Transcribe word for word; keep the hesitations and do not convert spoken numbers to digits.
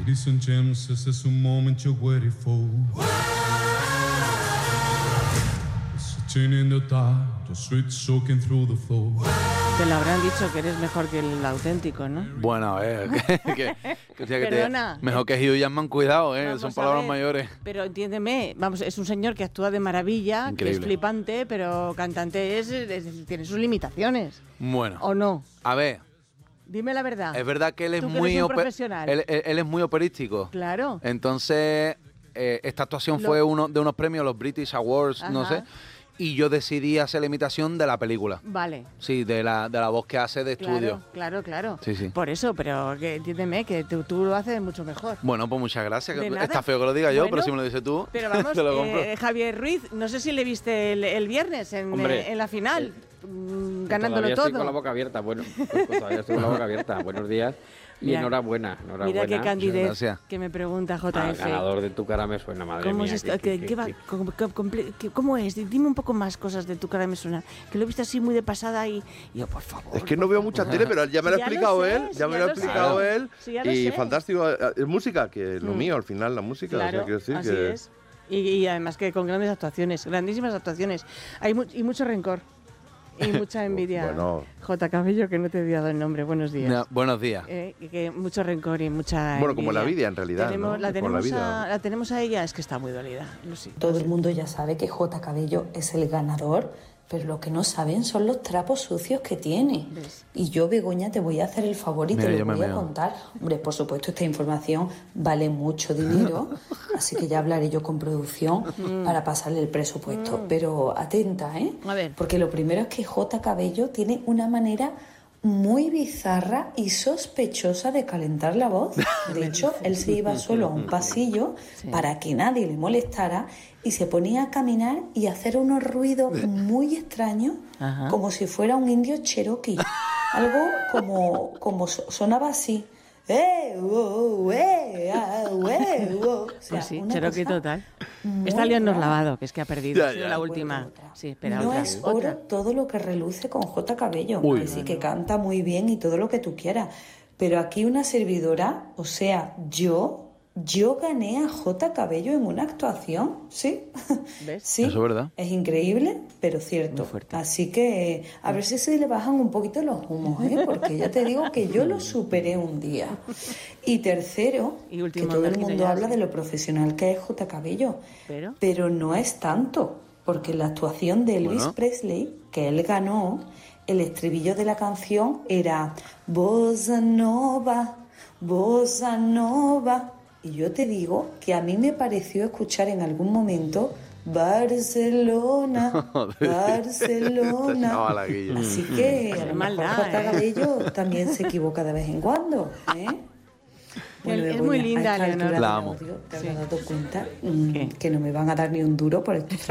Listen, James, this is the moment you're waiting for. Sitting in the dark, the sweat soaking through the floor. Te lo habrán dicho que eres mejor que el auténtico, ¿no? Bueno, a ver, que, que, que, que Perdona. te, mejor que Hugh Jackman, cuidado, ¿eh? Vamos Son a palabras ver, mayores. Pero entiéndeme, vamos, es un señor que actúa de maravilla, Increíble. que es flipante, pero cantante es, es- tiene sus limitaciones. Bueno, ¿O no? a ver, Dime la verdad. es verdad que él es Tú que muy eres un ope- profesional. él, él- él es muy operístico. Claro. Entonces, eh, esta actuación Lo- fue uno de unos premios, los British Awards, no Ajá. sé, y yo decidí hacer la imitación de la película. Vale. Sí, de la, de la voz que hace de estudio. Claro, claro, claro. Sí, sí. Por eso, pero que, entiéndeme que tú, tú lo haces mucho mejor. Bueno, pues muchas gracias. De nada. Está feo que lo diga yo, Bueno, pero si me lo dices tú, Pero vamos, te lo compro. eh, Javier Ruiz, no sé si le viste el, el viernes en, Hombre, eh, en la final, mm, ganándolo todavía todo. Estoy con la boca abierta. Bueno, pues todavía estoy con la boca abierta. Buenos días y Mira, enhorabuena. enhorabuena. Mira qué candidez gracias. que me pregunta J Al F. ganador de Tu cara me suena, madre ¿Cómo mía. es esto? qué- ¿Qué, qué- qué va- qué- com- com- comple- qué- ¿Cómo es? Dime un poco más cosas de Tu cara me suena. Que lo he visto así muy de pasada y y yo, por favor. Es que no veo mucha tele, pero ya me lo ha Ya lo explicado sé, él, sí, ya me ya lo ha lo sé. explicado él. Sí, ya lo Y sé. fantástico, es música, que es lo Mm. mío al final, la música. o sea, Claro, quiero decir así que es. Y, y además que con grandes actuaciones, grandísimas actuaciones. Hay mu- y mucho rencor. Y mucha envidia. Bueno. J. Cabello, que no te he dado el nombre. Buenos días. No, buenos días. Eh, y que mucho rencor y mucha Bueno, como la envidia. vida en realidad, Tenemos- ¿no? la, Con tenemos la vida. A, la tenemos a ella, es que está muy dolida. Lo siento. Todo el mundo ya sabe que J. Cabello es el ganador, pero lo que no saben son los trapos sucios que tiene. ¿Ves? Y yo, Begoña, te voy a hacer el favor y Mira, te yo lo me voy a meo. contar. Hombre, por supuesto, esta información vale mucho dinero, así que ya hablaré yo con producción para pasarle el presupuesto. Pero atenta, ¿eh? A ver. Porque lo primero es que J. Cabello tiene una manera muy bizarra y sospechosa de calentar la voz. De hecho, él se iba solo a un pasillo para que nadie le molestara y se ponía a caminar y a hacer unos ruidos muy extraños, Ajá. como si fuera un indio cherokee. Algo como, como so- sonaba así. ¡Eh, oh, eh, ah, eh, oh! O sea, Pues sí, una Cherokee cosa total. muy Está Leonor rara. Lavado, que es que ha perdido. Ya, Ha sido ya. la Bueno, última. otra. Sí, espera, no otra. es oro otra. todo lo que reluce con J. Cabello, Uy. que sí que canta muy bien y todo lo que tú quieras. Pero aquí una servidora, o sea, yo, yo gané a J. Cabello en una actuación, ¿sí? ¿Ves? Sí, Eso es verdad. es increíble, pero cierto. Muy fuerte. Así que a ver si se le bajan un poquito los humos, ¿eh? Porque ya te digo que yo lo superé un día. Y tercero, Y que último todo el mensajito mundo ya, habla sí. de lo profesional que es J. Cabello. Pero. Pero no es tanto, porque la actuación de Elvis Bueno. Presley, que él ganó, el estribillo de la canción era Bossa Nova, Bossa Nova. Y yo te digo que a mí me pareció escuchar en algún momento Barcelona, Barcelona. Chavala, Guillo. Así que a Qué lo mejor maldad, J. ¿eh? Cabello también se equivoca de vez en cuando, ¿eh? Es Begoña, muy a linda, esta altura Leonor. del La amo. audio, ¿te Sí. habrás dado cuenta mm, ¿Qué? que no me van a dar ni un duro por estos